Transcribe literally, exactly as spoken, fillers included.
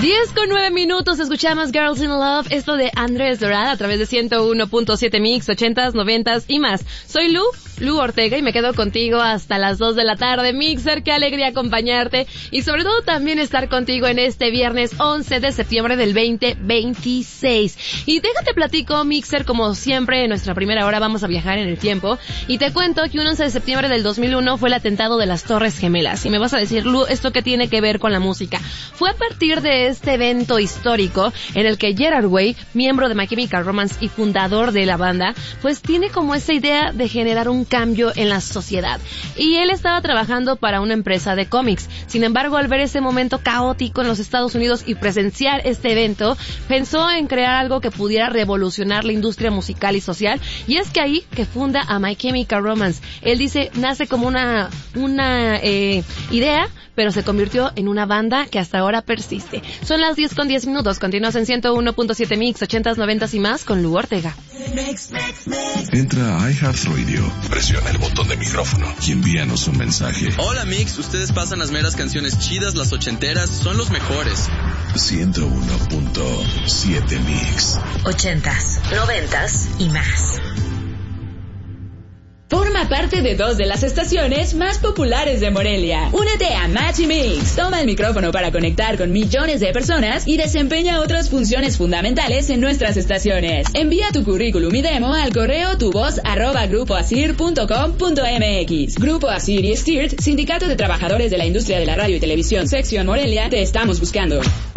diez con nueve minutos, escuchamos Girls in Love, esto de Andrés Dorada a través de ciento uno punto siete Mix, ochentas, noventas y más. Soy Lu, Lu Ortega, y me quedo contigo hasta las dos de la tarde. Mixer, qué alegría acompañarte y sobre todo también estar contigo en este viernes once de septiembre del veinte veintiséis. Y déjate platico, Mixer, como siempre en nuestra primera hora vamos a viajar en el tiempo y te cuento que un once de septiembre del dos mil uno fue el atentado de las Torres Gemelas. Y me vas a decir, Lu, ¿esto qué tiene que ver con la música? Fue a partir de este evento histórico en el que Gerard Way, miembro de My Chemical Romance y fundador de la banda, pues tiene como esa idea de generar un cambio en la sociedad. Y él estaba trabajando para una empresa de cómics. Sin embargo, al ver ese momento caótico en los Estados Unidos y presenciar este evento, pensó en crear algo que pudiera revolucionar la industria musical y social. Y es que ahí que funda a My Chemical Romance. Él dice, nace como una, una eh, idea, pero se convirtió en una banda que hasta ahora persiste. Son las diez con diez minutos. Continúas en ciento uno punto siete Mix, ochentas, noventas y más con Lu Ortega. Entra a iHeartRadio, presiona el botón de micrófono y envíanos un mensaje. Hola Mix, ustedes pasan las meras canciones chidas, las ochenteras, son los mejores. ciento uno punto siete Mix. Ochentas, noventas y más. Forma parte de dos de las estaciones más populares de Morelia. Únete a Match y Mix. Toma el micrófono para conectar con millones de personas y desempeña otras funciones fundamentales en nuestras estaciones. Envía tu currículum y demo al correo tuvoz arroba grupoasir punto com punto mx. Grupo Asir y Stirt, Sindicato de Trabajadores de la Industria de la Radio y Televisión, Sección Morelia, te estamos buscando.